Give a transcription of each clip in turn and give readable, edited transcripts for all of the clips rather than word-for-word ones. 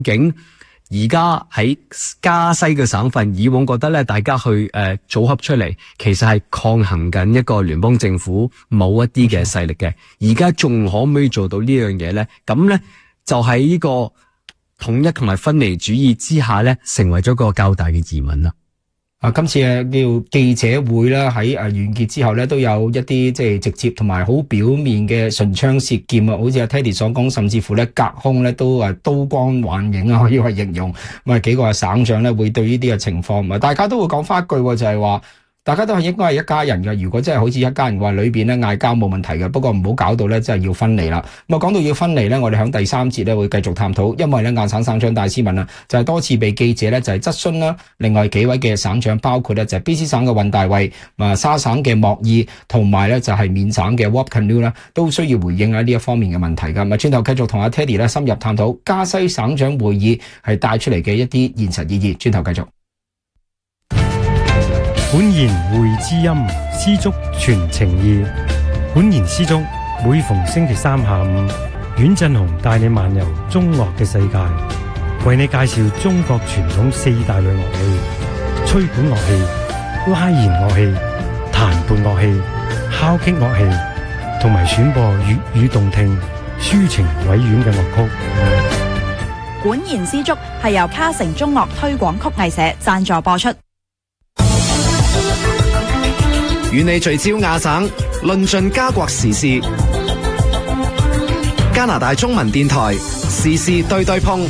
竟而家喺加西嘅省份，以往覺得咧，大家去組合出嚟，其實係抗衡緊一個聯邦政府某一啲嘅勢力嘅。而家仲可唔可以做到呢樣嘢咧？咁咧就喺呢個統一同埋分離主義之下咧，成為咗個較大嘅疑問啦。 今次叫記者會啦，喺完結之後咧，都有一啲即係直接同埋好表面嘅唇槍舌劍啊，好似阿 Teddy 所講，甚至乎咧隔空咧都刀光幻影啊，可以話形容。咁幾個省長咧會對呢啲嘅情況，大家都會講翻一句，就係話大家都係應該係一家人嘅。如果真係好似一家人話裏邊咧嗌交冇問題嘅，不過唔好搞到咧真係要分離啦。咁講到要分離咧，我哋響第三節咧會繼續探討，因為咧亞省省長戴斯文啊，就係多次被記者咧就係質詢啦。另外幾位嘅省長，包括咧就係 BC 省嘅溫大衛、沙省嘅莫爾，同埋咧就係緬省嘅 Wap Kanu 啦，都需要回應呢一方面嘅問題噶。咁轉頭繼續同阿 Teddy 咧深入探討加西省長會議係帶出嚟嘅一啲現實意義。轉頭繼續。 本言會之音，絲竹傳情意。本言絲竹每逢星期三下午，阮振雄帶你漫遊中樂嘅世界，為你介紹中國傳統四大類樂器：吹管樂器、拉弦樂器、彈撥樂器、敲擊樂器，同埋選播粵語動聽、抒情委婉嘅樂曲。 本言絲竹係由卡城中樂推廣曲藝社贊助播出。 與你聚焦亞省，論盡加國時事。加拿大中文電台時事對對碰。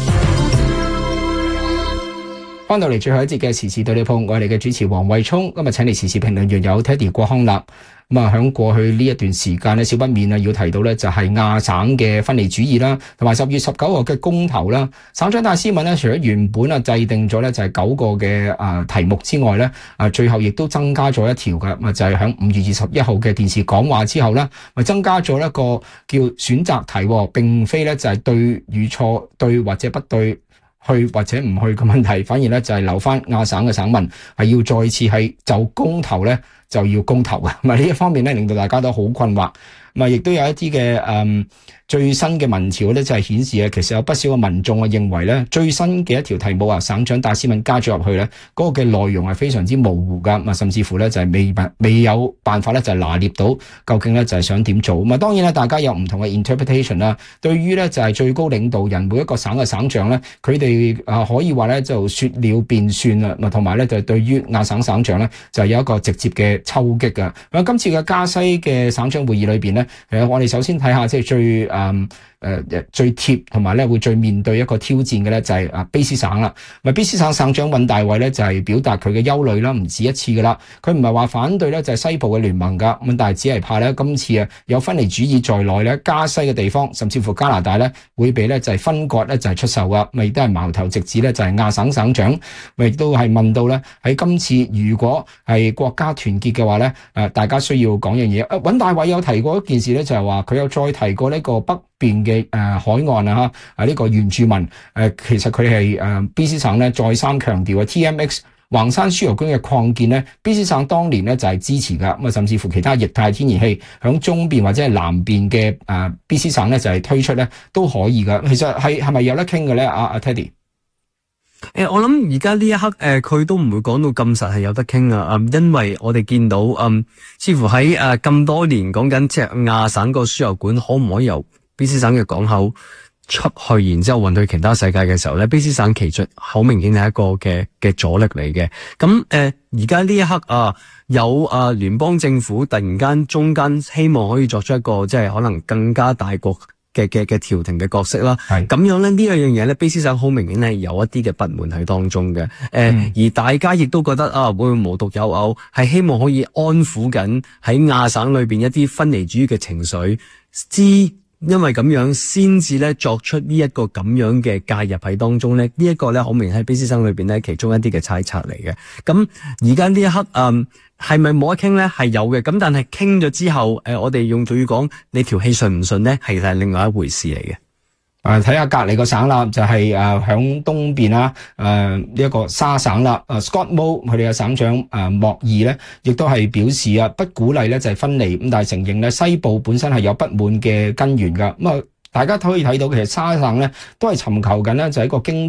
翻到嚟最後一節嘅時事對對碰，我係你嘅主持黃慧聰。今日請嚟時事評論員有 Teddy 郭康立。咁喺過去呢一段時間咧，少不免要提到咧就係亞省嘅分離主義啦，同埋10月19號嘅公投啦。省長戴斯文咧，除咗原本制定咗咧就係9個嘅題目之外咧，最後亦都增加咗一條嘅，就係喺5月21號嘅電視講話之後咧，增加咗一個叫選擇題，並非咧就係對與錯、對或者不對、去或者唔去嘅問題，反而咧就係留翻亞省嘅省民係要再次係就公投咧就要公投嘅。呢一方面咧令到大家都好困惑。亦都有一啲嘅最新嘅民調咧就係顯示其實有不少嘅民眾認為咧最新嘅一條題目省長戴斯文加咗入去咧嗰個嘅內容係非常之模糊噶，甚至乎咧就係未有辦法咧就係拿捏到究竟咧就係想點做。當然咧大家有唔同嘅 interpretation 啦。對於咧就係最高領導人每一個省嘅省長咧，佢哋可以話咧就說了便算啦，同埋咧就對於亞省省長咧就有一個直接嘅抽擊噶。今次嘅加西嘅省長會議裏邊咧，我哋首先睇下即係最貼同埋咧會最面對一個挑戰嘅咧就係卑斯省啦。卑斯省省長溫大衛咧就係表達佢嘅憂慮啦，唔止一次噶啦。佢唔係話反對咧就係西部嘅聯盟噶，咁但係只係怕咧今次有分離主義在內咧加西嘅地方，甚至乎加拿大咧會被咧就係分割咧就係出售噶。亦都係矛頭直指咧就係亞省省長，亦都係問到咧喺今次如果係國家團結嘅話咧大家需要講樣嘢。溫大衛有提過一件事咧，就係話佢有再提過呢個北邊嘅海岸呢個原住民其實佢係BC 省咧再三強調TMX 橫山輸油管嘅擴建咧，BC 省當年咧就係支持噶，甚至乎其他液態天然氣響中邊或者係南邊嘅BC 省咧就係推出咧都可以噶。其實係咪有得傾嘅咧？阿 Teddy？ 我諗而家呢一刻佢都唔會講到咁實係有得傾啊，因為我哋見到似乎喺咁多年講緊即係亞省個輸油管可唔可以由BC 省嘅港口出去，然之後運去其他世界嘅時候咧，BC 省其實好明顯係一個嘅阻力嚟嘅。咁而家呢一刻有聯邦政府突然間中間希望可以作出一個即係可能更加大國嘅調停嘅角色啦。咁樣咧呢樣嘢咧，BC 省好明顯係有一啲嘅不滿喺當中嘅。而大家亦都覺得會唔會無獨有偶，係希望可以安撫緊喺亞省裏邊一啲分離主義嘅情緒，因為咁樣先至咧作出呢一個咁樣嘅介入喺當中咧，呢一個咧好明顯喺BC省裏邊咧其中一啲嘅猜測嚟嘅。咁而家呢一刻係咪冇得傾咧？係有嘅。咁但係傾咗之後我哋用俗語講你條氣順唔順咧，其實係另外一回事嚟嘅。 睇下隔離個省啦，就係響東邊啦，呢一個沙省啦，Scott Moe 佢哋嘅省長莫爾咧，亦都係表示不鼓勵咧就係分離，咁但係承認咧西部本身係有不滿嘅根源噶。大家可以睇到其實沙省咧都係尋求緊咧就係一個經